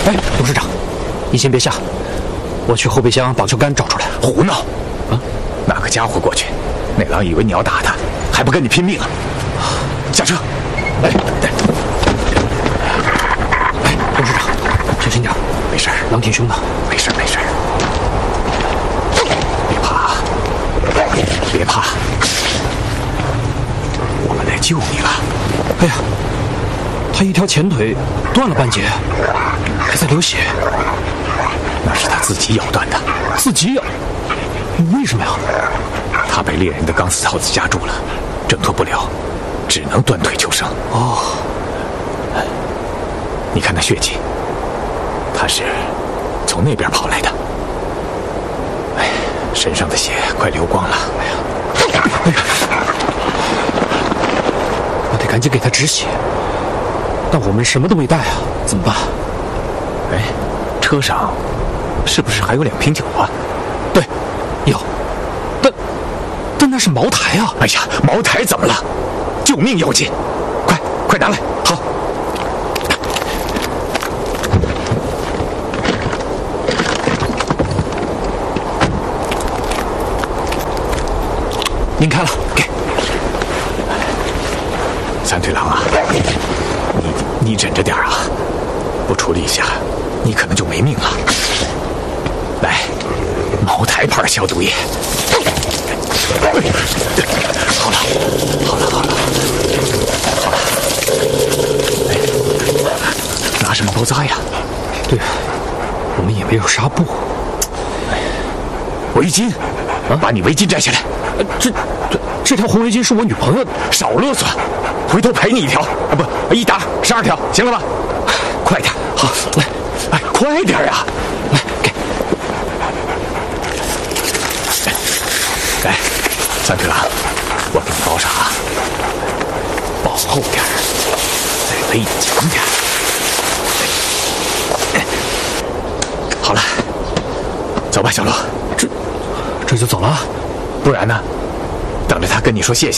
哎，董事长，你先别下，我去后备箱把球杆找出来。 胡闹！啊，哪个家伙过去？那狼以为你要打他，还不跟你拼命啊？下车！哎， 董事长，小心点。 没事， 狼挺凶的。 没事。别怕，别怕，我们来救你了。 哎呀，他一条前腿断了半截，还在流血。 那是他自己咬断的。 自己咬？为什么呀？ 他被猎人的钢丝套子夹住了，挣脱不了，只能断腿求生。 哦， 你看那血迹，他是从那边跑来的。哎，身上的血快流光了。哎呀， 我得赶紧给他止血。但我们什么都没带啊，怎么办？ 哎，车上是不是还有2瓶酒啊？ 对，有。但那是茅台啊！ 哎呀，茅台怎么了？救命要紧，快拿来！好。 您开了，给。 三腿狼啊，你忍着点啊，不处理一下，你可能就没命了。来，茅台牌消毒液。好了，哎，拿什么包扎呀？ 对，我们也没有纱布。 围巾，把你围巾摘下来。 这条红围巾是我女朋友的。 少啰嗦，回头赔你1条啊！不，一打12条，行了吧？快点，好，来，哎，快点呀！ 来，给。 来，三腿狼，我给你包上啊，包厚点，再围紧点。好了，走吧，小罗。 这就走了？ 不然呢？等着他跟你说谢谢。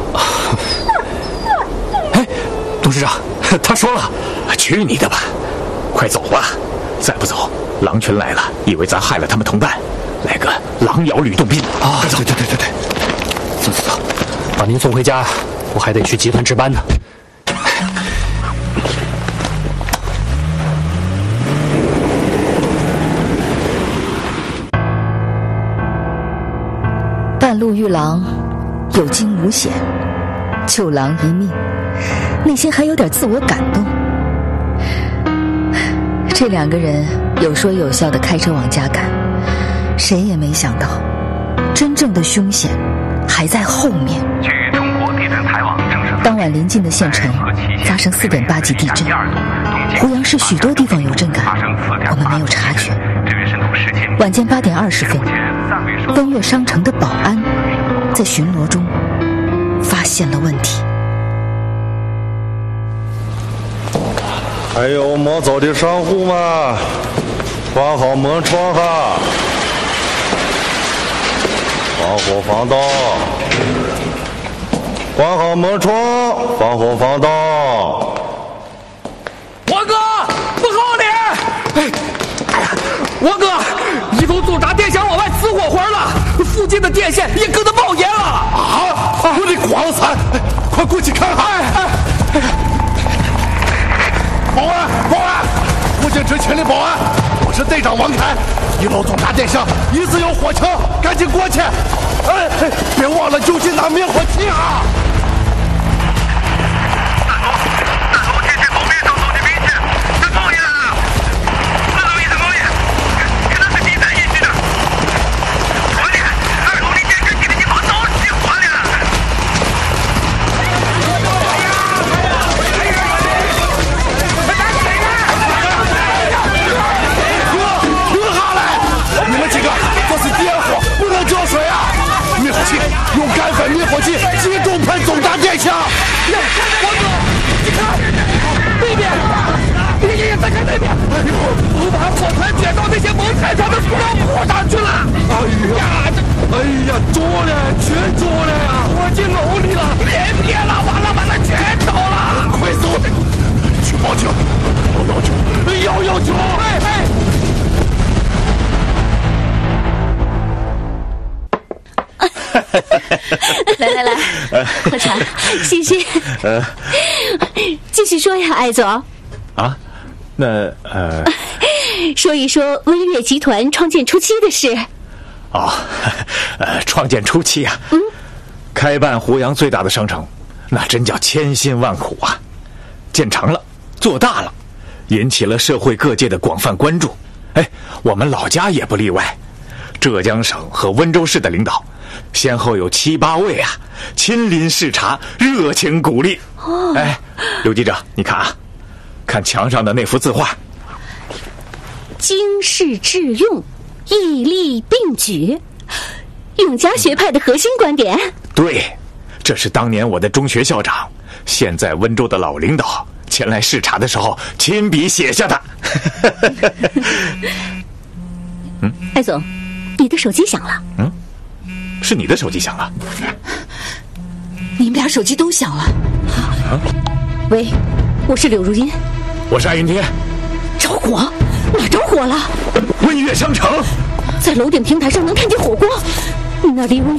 哎，董事长，他说了。 去你的吧，快走吧，再不走，狼群来了，以为咱害了他们同伴，来个狼咬吕洞宾啊！对，走，把您送回家，我还得去集团值班呢。 半路遇狼，有惊无险，救狼一命，内心还有点自我感动。这2个人有说有笑地开车往家赶，谁也没想到，真正的凶险还在后面。 据中国地震台网证实， 当晚临近的县城发生4.8级地震，湖阳市许多地方有震感，我们没有察觉。晚间8点20分，登岳商城的保安在巡逻中发现了问题。 还有没走的商户们，关好门窗哈，防火防盗，关好门窗，防火防盗。 王哥，不好了！哎呀，王哥，一头驻扎电箱往外死火花了，附近的电线也跟着冒烟了。 啊！我的光伞，快过去看看！保安，福建执勤的保安，我是队长王凯。1楼驻扎电箱疑似有火情，赶紧过去！别忘了就近拿灭火器啊！ 大楼电线头面上走进明显，这冒烟了！4楼一直冒烟，可能是第3引起的。我的2楼的电线给你放着急火了。 你们几个，这是点火，不能浇水啊！灭火器，用干粉灭火器集中喷总闸电箱。 王哥，你看那边，你再看那边，我把火团卷到那些蒙太川的塑料布上去了。 哎呀，着了，全着了呀！ 我进楼里了，别了，完了，全着了！ 快走，去报警！报911 酒。 来，喝茶，谢谢。继续说呀，艾总。 啊，那说一说威越集团创建初期的事。 哦，创建初期啊，开办湖阳最大的商城，那真叫千辛万苦啊！建成了，做大了，引起了社会各界的广泛关注。哎，我们老家也不例外，浙江省和温州市的领导，先后有7、8位啊，亲临视察，热情鼓励。哦，哎，刘记者，你看啊，看墙上的那幅字画， 经世致用，义利并举，永嘉学派的核心观点。 对，这是当年我的中学校长，现在温州的老领导前来视察的时候亲笔写下的。 艾总，你的手机响了。 是你的手机响了？ 你们俩手机都响了。喂，我是柳如音。 我是艾云天。 着火？哪着火了？ 温越商城， 在楼顶平台上能看见火光，那离温